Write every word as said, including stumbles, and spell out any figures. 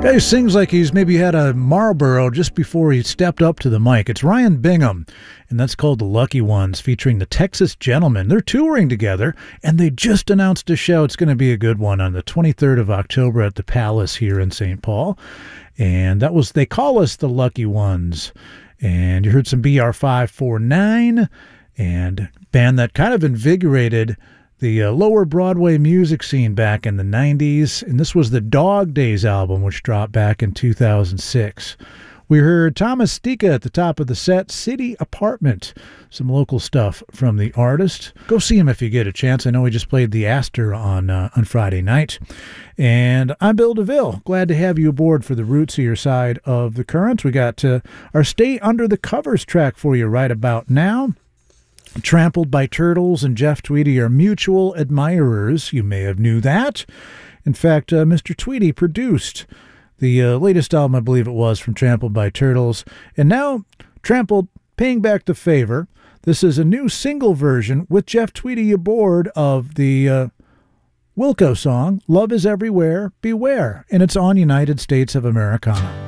Guy sings like he's maybe had a Marlboro just before he stepped up to the mic. It's Ryan Bingham, and that's called The Lucky Ones, featuring the Texas Gentlemen. They're touring together, and they just announced a show. It's going to be a good one on the twenty-third of October at the Palace here in Saint Paul. And that was, they call us The Lucky Ones. And you heard some B R five forty-nine, and band that kind of invigorated the uh, lower Broadway music scene back in the nineties, and this was the Dog Days album, which dropped back in two thousand six. We heard Thomas Stika at the top of the set, City Apartment, some local stuff from the artist. Go see him if you get a chance. I know he just played the Astor on uh, on Friday night. And I'm Bill DeVille. Glad to have you aboard for the Roots of Your Side of the Current. We got uh, our Stay Under the Covers track for you right about now. Trampled by Turtles and Jeff Tweedy are mutual admirers. You may have knew that. In fact, uh, Mister Tweedy produced the uh, latest album, I believe it was, from Trampled by Turtles. And now, Trampled paying back the favor. This is a new single version with Jeff Tweedy aboard of the uh, Wilco song, Love is Everywhere, Beware. And it's on United States of Americana.